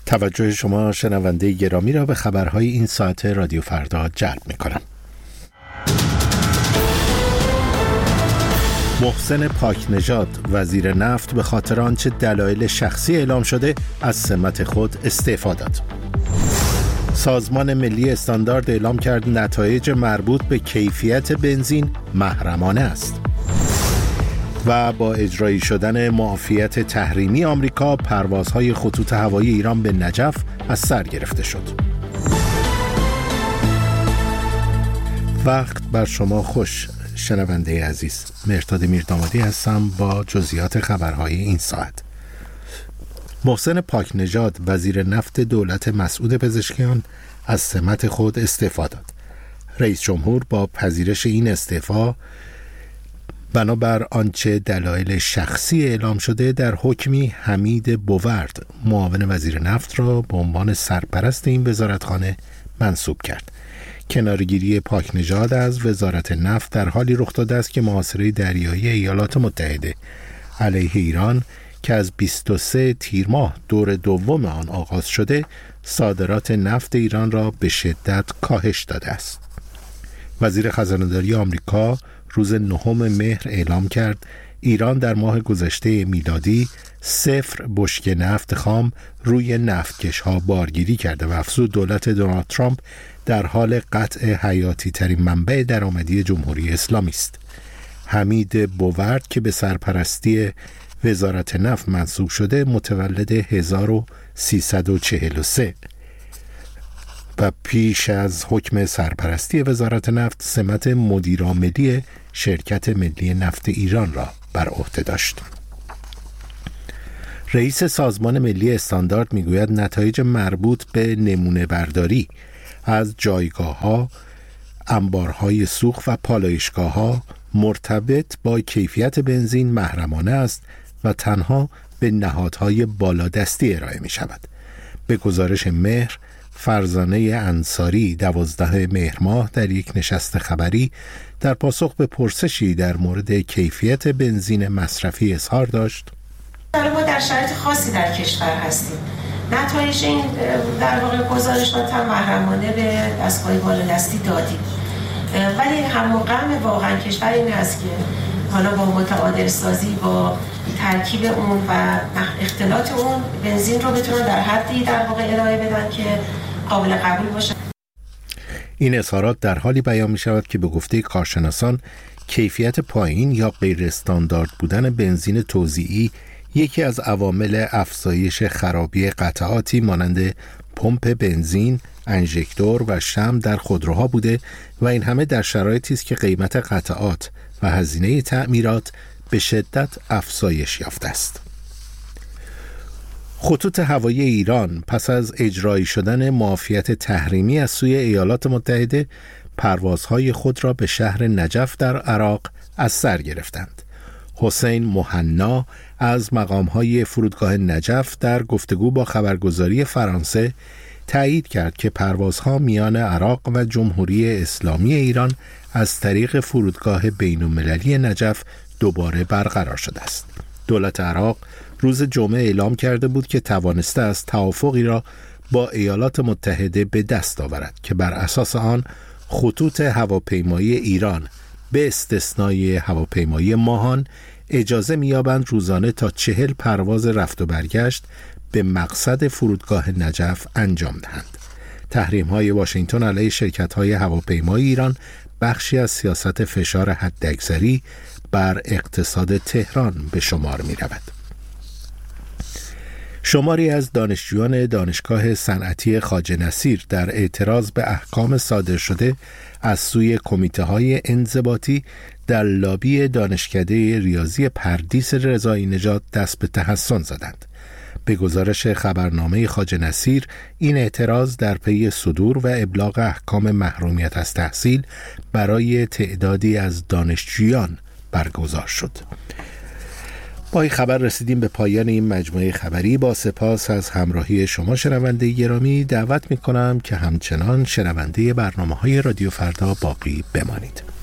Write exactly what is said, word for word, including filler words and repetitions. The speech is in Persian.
توجه شما شنونده گرامی را به خبرهای این ساعت رادیو فردا جلب می‌کنم. محسن پاکنژاد وزیر نفت به خاطر آنچه دلایل شخصی اعلام شده از سمت خود استعفا داد. سازمان ملی استاندارد اعلام کرد نتایج مربوط به کیفیت بنزین محرمانه است. و با اجرایی شدن معافیت تحریمی آمریکا، پروازهای خطوط هوایی ایران به نجف از سر گرفته شد. وقت بر شما خوش شنونده عزیز. مهرداد میردامادی هستم با جزئیات خبرهای این ساعت. محسن پاکنژاد وزیر نفت دولت مسعود پزشکیان از سمت خود استعفا داد. رئیس جمهور با پذیرش این استعفا بنابر آنچه دلایل شخصی اعلام شده در حکمی حمید بوورد معاون وزیر نفت را به عنوان سرپرست این وزارتخانه منصوب کرد. کنارگیری پاکنژاد از وزارت نفت در حالی رخ داده است که محاصره دریایی ایالات متحده علیه ایران که از بیست و سوم تیر ماه دور دوم آن آغاز شده، صادرات نفت ایران را به شدت کاهش داده است. وزیر خزانه‌داری آمریکا روز نهم مهر اعلام کرد ایران در ماه گذشته میلادی صفر بشکه نفت خام روی نفتکش‌ها بارگیری کرده و افزود دولت دونالد ترامپ در حال قطع حیاتی ترین منبع درآمدی جمهوری اسلامی است. حمید بوورد که به سرپرستی وزارت نفت منصوب شده متولد هزار و سیصد و چهل و سه و پیش از حکم سرپرستی وزارت نفت سمت مدیرعاملی شرکت ملی نفت ایران را بر عهده داشت. رئیس سازمان ملی استاندارد میگوید نتایج مربوط به نمونه برداری از جایگاه‌ها، انبارهای سوخت و پالایشگاه‌ها مرتبط با کیفیت بنزین محرمانه است و تنها به نهادهای بالادستی ارائه می شود. به گزارش مهر، فرزانه انصاری دوازده مهر ماه در یک نشست خبری در پاسخ به پرسشی در مورد کیفیت بنزین مصرفی اظهار داشت: ما در شرایط خاصی در کشور هستیم. نتایج این در واقع گزارشات هم محرمانه به دستگاه بالادستی دادیم، ولی هموغم واقعا کشور این است که حالا با متعادل سازی با ترکیب اون و اختلاط اون بنزین رو بتونن در حدی در واقع ارائه بدن که قابل قبول باشه. این اظهارات در حالی بیان می شود که به گفته کارشناسان کیفیت پایین یا غیر استاندارد بودن بنزین توزیعی یکی از عوامل افزایش خرابی قطعاتی مانند پمپ بنزین، انژکتور و شمع در خودروها بوده و این همه در شرایطی است که قیمت قطعات و هزینه تعمیرات به شدت افزایش یافته است. خطوط هوایی ایران پس از اجرایی شدن معافیت تحریمی از سوی ایالات متحده پروازهای خود را به شهر نجف در عراق از سر گرفتند. حسین مهنا از مقامهای فرودگاه نجف در گفتگو با خبرگزاری فرانسه تایید کرد که پروازها میان عراق و جمهوری اسلامی ایران از طریق فرودگاه بین‌المللی نجف دوباره برقرار شده است. دولت عراق روز جمعه اعلام کرده بود که توانسته است توافقی را با ایالات متحده به دست آورد که بر اساس آن خطوط هواپیمایی ایران به استثنای هواپیمایی ماهان اجازه می‌یابند روزانه تا چهل پرواز رفت و برگشت به مقصد فرودگاه نجف انجام دهند. تحریم‌های واشنگتن علیه شرکت‌های هواپیمایی ایران بخشی از سیاست فشار حداکثری بر اقتصاد تهران به شمار می‌رود. شماری از دانشجویان دانشگاه صنعتی خواجه نصیر در اعتراض به احکام صادر شده از سوی کمیته‌های انضباطی در لابی دانشکده ریاضی پردیس رضایی نژاد دست به تحسن زدند. به گزارش خبرنامه خواجه نصیر، این اعتراض در پی صدور و ابلاغ احکام محرومیت از تحصیل برای تعدادی از دانشجویان برگزار شد. با این خبر رسیدیم به پایان این مجموعه خبری. با سپاس از همراهی شما شنونده گرامی، دعوت می‌کنم که همچنان شنونده برنامه‌های رادیو فردا باقی بمانید.